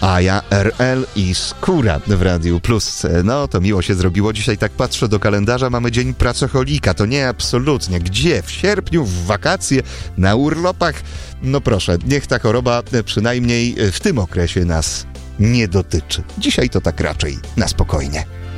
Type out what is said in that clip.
Aja, RL i Skóra w Radiu Plus. No, to miło się zrobiło. Dzisiaj tak patrzę do kalendarza, mamy Dzień Pracocholika. To nie absolutnie. Gdzie? W sierpniu, w wakacje, na urlopach? No proszę, niech ta choroba przynajmniej w tym okresie nas nie dotyczy. Dzisiaj to tak raczej na spokojnie.